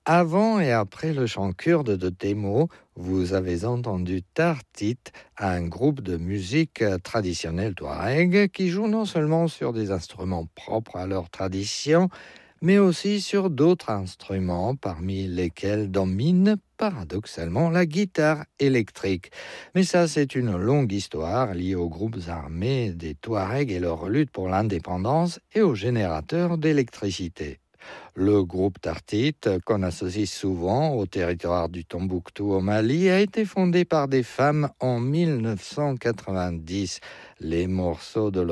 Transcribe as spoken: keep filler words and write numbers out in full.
Avant et après le chant kurde de Temo, vous avez entendu Tartit, un groupe de musique traditionnelle touareg qui joue non seulement sur des instruments propres à leur tradition, mais aussi sur d'autres instruments, parmi lesquels domine paradoxalement la guitare électrique. Mais ça, c'est une longue histoire liée aux groupes armés des Touaregs et leur lutte pour l'indépendance et aux générateurs d'électricité. Le groupe Tartit, qu'on associe souvent au territoire du Tombouctou au Mali, a été fondé par des femmes en mille neuf cent quatre-vingt-dix. Les morceaux de